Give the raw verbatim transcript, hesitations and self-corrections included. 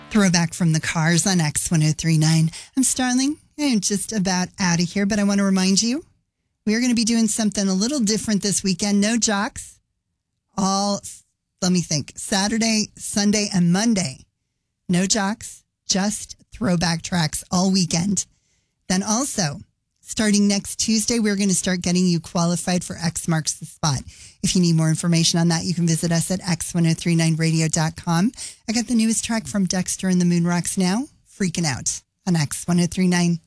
Throwback from the Cars on X ten thirty-nine. I'm Starling. I'm just about out of here, but I want to remind you, we are going to be doing something a little different this weekend. No jocks. All, let me think, Saturday, Sunday, and Monday. No jocks, just throwback tracks all weekend. Then also, starting next Tuesday, we're going to start getting you qualified for X Marks the Spot. If you need more information on that, you can visit us at x ten thirty-nine radio dot com. I got the newest track from Dexter and the Moon Rocks now, Freaking Out on X ten thirty-nine.